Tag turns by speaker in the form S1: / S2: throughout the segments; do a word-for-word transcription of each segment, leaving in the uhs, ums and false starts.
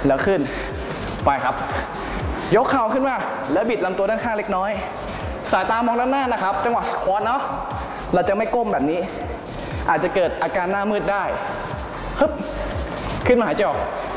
S1: แล้วขึ้นไปครับยกเข่าขึ้นมาแล้วบิดลำตัวด้านข้างเล็กน้อยสายตามองด้านหน้านะครับจังหวะสควอตเนาะเราจะไม่ก้มแบบนี้อาจจะเกิดอาการหน้ามืดได้ฮึบขึ้นมาหายใจออก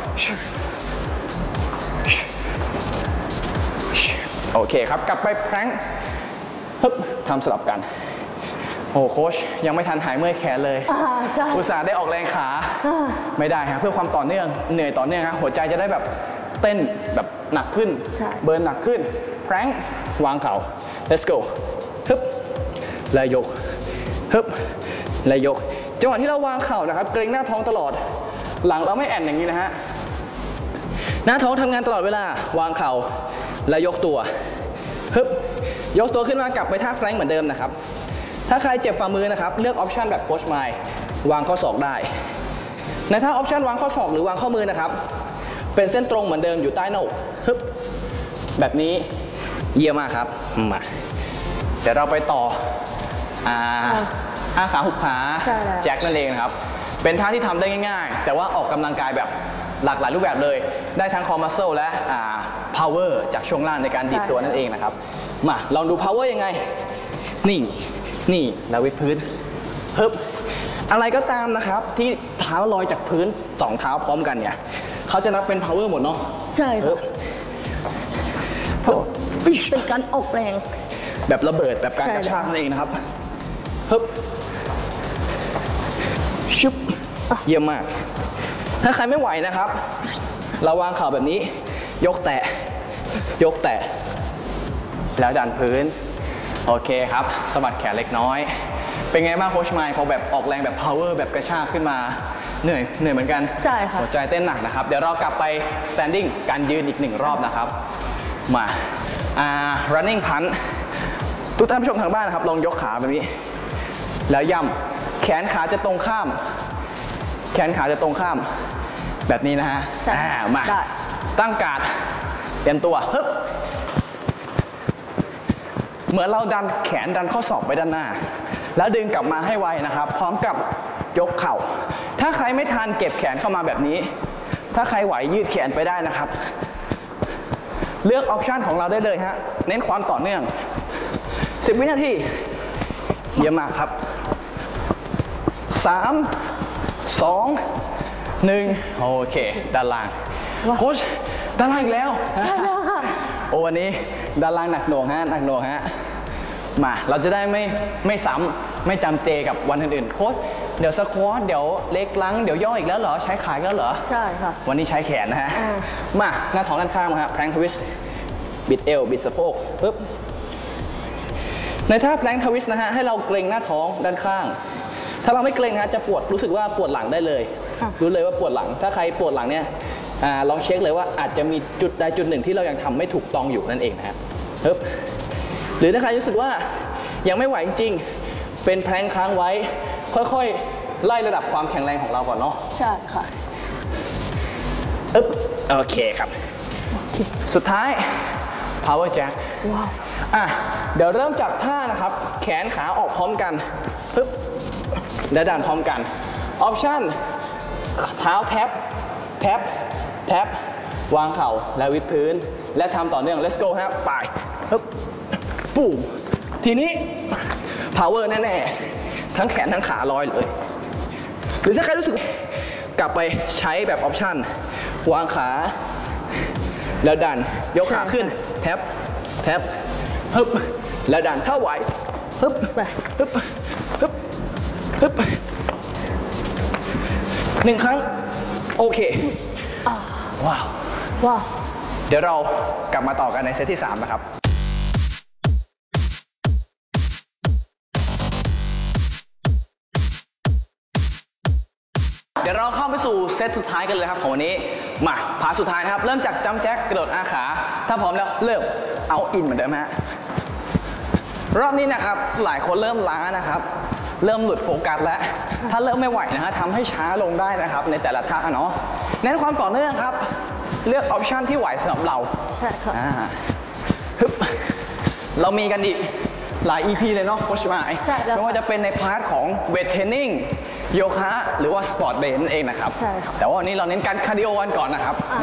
S1: โอเคครับกลับไปแพร้งฮึบทำสลับกันโอ้โค้ชยังไม่ทันหายเมื่อยแขนเลยอุตส่าห์ได้ออกแรงขาไม่ได้ฮะเพื่อความต่อเนื่องเหนื่อยต่อเนื่องครับหัวใจจะได้แบบเต้นแบบหนักขึ้นเบิร์นหนักขึ้นแพร้งวางเข่า let's go ฮึบและยกฮึบและยกจังหวะที่เราวางเข่านะครับเกร็งหน้าท้องตลอดหลังเราไม่แอนอย่างนี้นะฮะหน้าท้องทำงานตลอดเวลาวางเข่าและยกตัวฮึบยกตัวขึ้นมากลับไปท่าแพร้งเหมือนเดิมนะครับถ้าใครเจ็บฝ่ามือนะครับเลือกออปชันแบบโค้ชไมล์วางข้อศอกได้ในท่าออปชันวางข้อศอกหรือวางข้อมือนะครับเป็นเส้นตรงเหมือนเดิมอยู่ใต้หน้าอกฮึบแบบนี้เยี่ยมมากครับมาเดี๋ยวเราไปต่ออ่าอ้าขาหุบขาแจ็คนั่นเองนะครับเป็นท่าที่ทำได้ง่ายๆแต่ว่าออกกำลังกายแบบหลากหลายรูปแบบเลยได้ทั้งคอมัสเซิลและอ่า power จากช่วงล่างในการดีดตัวนั่นเองนะครับมาลองดู power ยังไงนี่นี่แล้ววิดพื้นฮึบอะไรก็ตามนะครับที่เท้าลอยจากพื้นสองเท้าพร้อมกันเนี่ยเขาจะนับเป็น power หมดเนาะ
S2: ใช่ครับเป็นการออกแรง
S1: แบบระเบิดแบบการกระชากนั่นเองนะครับฮึบชุบเยี่ยมมากถ้าใครไม่ไหวนะครับเราวางเข่าแบบนี้ยกแตะยกแตะแล้วดันพื้นโอเคครับสะบัดแขนเล็กน้อยเป็นไงบ้างโค้ชไมค์พอแบบออกแรงแบบ power แบบกระชากขึ้นมาเหนื่อยเหนื่อยเหมือนกัน
S2: ใช่ค่ะ
S1: หัวใจเต้นหนักนะครับเดี๋ยวเรากลับไป standing การยืนอีกหนึ่งรอบนะครับมาอ่า running punch ทุกท่านผู้ชมทางบ้านนะครับลองยกขาแบบนี้แล้วย่ำแขนขาจะตรงข้ามแขนขาจะตรงข้ามแบบนี้นะฮะอ่ามาตั้งการ์ดเตรียมตัวฮึบเหมือนเราดันแขนดันข้อศอกไปด้านหน้าแล้วดึงกลับมาให้ไวนะครับพร้อมกับยกเข่าถ้าใครไม่ทันเก็บแขนเข้ามาแบบนี้ถ้าใครไหวยืดแขนไปได้นะครับเลือกออปชันของเราได้เลยฮะเน้นความต่อเนื่องสิบวินาทีเยี่ยมมากครับสาม สอง หนึ่งโอเคด้านล่างโค้ชด้านล่างอีกแล้ว
S2: ใช่แล้วค่ะ
S1: โอ้วันนี้ด้านล่างหนักหน่วงฮะหนักหน่วงฮะมาเราจะได้ไม่ไม่ซ้ำไม่จำเจกับวันอื่นๆโค้ชเดี๋ยวสควอตเดี๋ยวเล็กลังเดี๋ยวย่ออีกแล้วเหรอใช้ขาอีกแล้วเหรอ
S2: ใช่ค่ะ
S1: วันนี้ใช้แขนนะฮะมาหน้าท้องด้านข้างมาฮะแพลงทวิสต์บิดเอวบิดสะโพกปึ๊บในท่าแพลงทวิสต์นะฮะให้เราเกร็งหน้าท้องด้านข้างถ้าเราไม่เกร็งฮะจะปวดรู้สึกว่าปวดหลังได้เลยรู้เลยว่าปวดหลังถ้าใครปวดหลังเนี่ยลองเช็คเลยว่าอาจจะมีจุดใดจุดหนึ่งที่เรายังทำไม่ถูกต้องอยู่นั่นเองนะฮะปึ๊บหรือถ้าใครรู้สึกว่ายังไม่ไหวจริงเป็นแพลงค้างไว้ค่อยๆไล่ระดับความแข็งแรงของเราก่อนเนาะ
S2: ใช่ค่ะ
S1: อึ๊บโอเคครับสุดท้าย power jack
S2: ว้าว
S1: อ่ะเดี๋ยวเริ่มจากท่านะครับแขนขาออกพร้อมกันปึ๊บและดันพร้อมกันออปชั่นเท้าแท็บแท็บแท็บวางเข่าและวิดพื้นและทำต่อเนื่อง let's go ครับไปปึ๊บปุ๊บทีนี้ power แน่ๆทั้งแขนทั้งขาลอยเลยหรือถ้าใครรู้สึกกลับไปใช้แบบออปชั่นวางขาแล้วดันยกขาขึ้นแท็บแท็บฮึบแล้วดันถ้าไหวฮึบฮึบฮึบฮึบหนึ่งครั้งโอเคว้าว
S2: ว้าว
S1: เดี๋ยวเรากลับมาต่อกันในเซตที่สามนะครับเดี๋ยวเราเข้าไปสู่เซตสุดท้ายกันเลยครับของวันนี้มาพาสุดท้ายนะครับเริ่มจากจัมป์แจ็คกระโดดอาขาถ้าพร้อมแล้วเริ่มเอาอินเหมือนเดิมฮะรอบนี้นะครับหลายคนเริ่มล้านะครับเริ่มหลุดโฟกัสแล้วถ้าเริ่มไม่ไหวนะฮะทำให้ช้าลงได้นะครับในแต่ละท่าเนาะเน้นความต่อเนื่องครับเลือกออปชันที่ไหวสำหรับเรา
S2: ใช่ค่ะ
S1: ฮึบเรามีกันอีกหลาย อี พี เลยเนาะโค้ชไมค์ไม่ว่าจะเป็นในพาร์ทของเวทเทรนนิ่งโยคะหรือว่าสปอร์ตเบสนั่นเองนะครับแต่ว่าวันนี้เราเน้นการคาร์ดิโอกันก่อนนะครับ